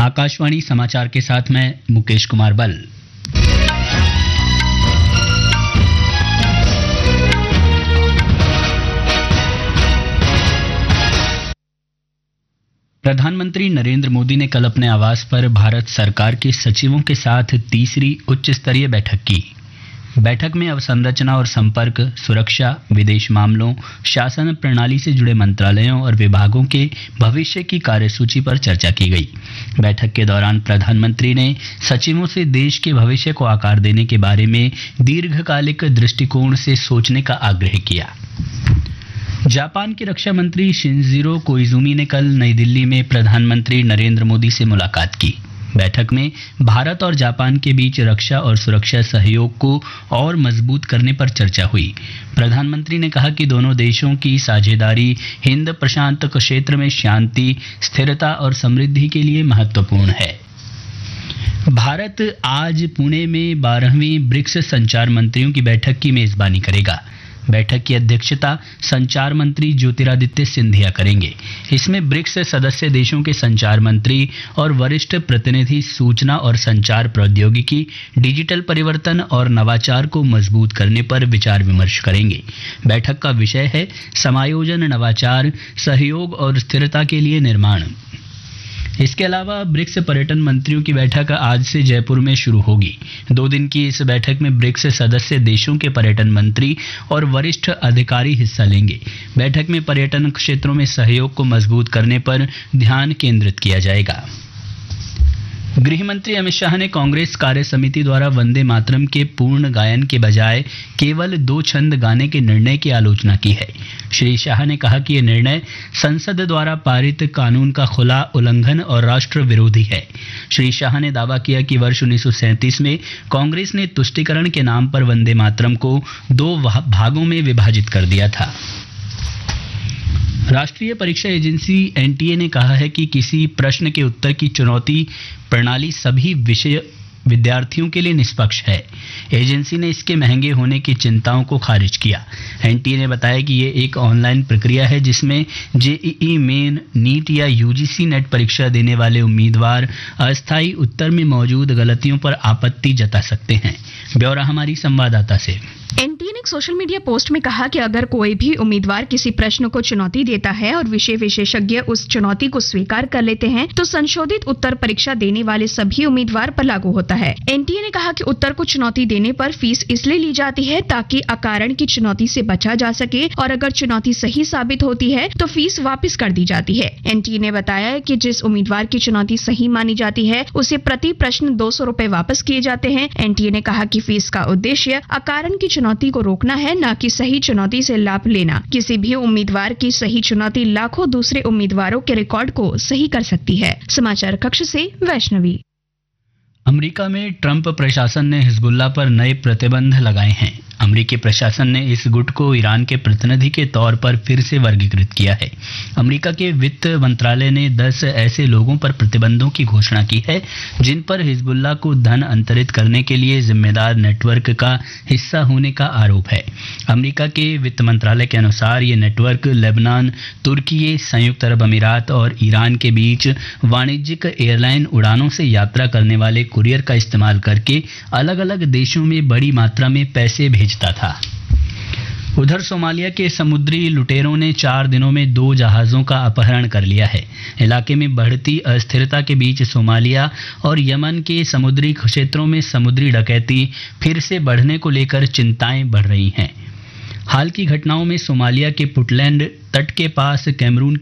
आकाशवाणी समाचार के साथ मैं मुकेश कुमार बल। प्रधानमंत्री नरेंद्र मोदी ने कल अपने आवास पर भारत सरकार के सचिवों के साथ तीसरी उच्च स्तरीय बैठक की। बैठक में अवसंरचना और संपर्क, सुरक्षा, विदेश मामलों, शासन प्रणाली से जुड़े मंत्रालयों और विभागों के भविष्य की कार्यसूची पर चर्चा की गई। बैठक के दौरान प्रधानमंत्री ने सचिवों से देश के भविष्य को आकार देने के बारे में दीर्घकालिक दृष्टिकोण से सोचने का आग्रह किया। जापान के रक्षा मंत्री शिंजिरो कोइजुमी ने कल नई दिल्ली में प्रधानमंत्री नरेंद्र मोदी से मुलाकात की। बैठक में भारत और जापान के बीच रक्षा और सुरक्षा सहयोग को और मजबूत करने पर चर्चा हुई। प्रधानमंत्री ने कहा कि दोनों देशों की साझेदारी हिंद प्रशांत क्षेत्र में शांति, स्थिरता और समृद्धि के लिए महत्वपूर्ण है। भारत आज पुणे में 12वीं ब्रिक्स संचार मंत्रियों की बैठक की मेजबानी करेगा। बैठक की अध्यक्षता संचार मंत्री ज्योतिरादित्य सिंधिया करेंगे। इसमें ब्रिक्स सदस्य देशों के संचार मंत्री और वरिष्ठ प्रतिनिधि सूचना और संचार प्रौद्योगिकी, डिजिटल परिवर्तन और नवाचार को मजबूत करने पर विचार विमर्श करेंगे। बैठक का विषय है समायोजन, नवाचार, सहयोग और स्थिरता के लिए निर्माण। इसके अलावा ब्रिक्स पर्यटन मंत्रियों की बैठक आज से जयपुर में शुरू होगी। 2 दिन की इस बैठक में ब्रिक्स सदस्य देशों के पर्यटन मंत्री और वरिष्ठ अधिकारी हिस्सा लेंगे। बैठक में पर्यटन क्षेत्रों में सहयोग को मजबूत करने पर ध्यान केंद्रित किया जाएगा। गृह मंत्री अमित शाह ने कांग्रेस कार्य समिति द्वारा वंदे मातरम के पूर्ण गायन के बजाय केवल 2 छंद गाने के निर्णय की आलोचना की है। श्री शाह ने कहा कि यह निर्णय संसद द्वारा पारित कानून का खुला उल्लंघन और राष्ट्र विरोधी है। श्री शाह ने दावा किया कि वर्ष 1937 में कांग्रेस ने तुष्टीकरण के नाम पर वंदे मातरम को 2 भागों में विभाजित कर दिया था। राष्ट्रीय परीक्षा एजेंसी एनटीए ने कहा है कि किसी प्रश्न के उत्तर की चुनौती प्रणाली सभी विषय विद्यार्थियों के लिए निष्पक्ष है। एजेंसी ने इसके महंगे होने की चिंताओं को खारिज किया। एनटीए ने बताया कि ये एक ऑनलाइन प्रक्रिया है जिसमें जेईई मेन, नीट या यूजीसी नेट परीक्षा देने वाले उम्मीदवार अस्थायी उत्तर में मौजूद गलतियों पर आपत्ति जता सकते हैं। ब्यौरा हमारी संवाददाता से। एनटीए ने एक सोशल मीडिया पोस्ट में कहा कि अगर कोई भी उम्मीदवार किसी प्रश्न को चुनौती देता है और विषय विशेषज्ञ उस चुनौती को स्वीकार कर लेते हैं तो संशोधित उत्तर परीक्षा देने वाले सभी उम्मीदवार पर लागू होता है। एनटीए ने कहा कि उत्तर को चुनौती देने पर फीस इसलिए ली जाती है ताकि अकारण की चुनौती से बचा जा सके और अगर चुनौती सही साबित होती है तो फीस वापस कर दी जाती है। एनटीए ने बताया कि जिस उम्मीदवार की चुनौती सही मानी जाती है उसे प्रति प्रश्न 200 रुपए वापस किए जाते हैं। एनटीए ने कहा कि फीस का उद्देश्य अकारण की चुनौती को रोकना है, न कि सही चुनौती से लाभ लेना। किसी भी उम्मीदवार की सही चुनौती लाखों दूसरे उम्मीदवारों के रिकॉर्ड को सही कर सकती है। समाचार कक्ष से वैष्णवी। अमेरिका में ट्रंप प्रशासन ने हिजबुल्लाह पर नए प्रतिबंध लगाए हैं। अमेरिकी प्रशासन ने इस गुट को ईरान के प्रतिनिधि के तौर पर फिर से वर्गीकृत किया है। अमेरिका के वित्त मंत्रालय ने 10 ऐसे लोगों पर प्रतिबंधों की घोषणा की है जिन पर हिजबुल्लाह को धन अंतरित करने के लिए जिम्मेदार नेटवर्क का हिस्सा होने का आरोप है। अमेरिका के वित्त मंत्रालय के अनुसार ये नेटवर्क लेबनान, तुर्की, संयुक्त अरब अमीरात और ईरान के बीच वाणिज्यिक एयरलाइन उड़ानों से यात्रा करने वाले कुरियर का इस्तेमाल करके अलग अलग देशों में बड़ी मात्रा में पैसे भेजता था। उधर सोमालिया के समुद्री लुटेरों ने 4 दिनों में 2 जहाज़ों का अपहरण कर लिया है। इलाके में बढ़ती अस्थिरता के बीच सोमालिया और यमन के समुद्री क्षेत्रों में समुद्री डकैती फिर से बढ़ने को लेकर चिंताएं बढ़ रही हैं। हाल की घटनाओं में सोमालिया के पुंटलैंड तट के पास कैमरून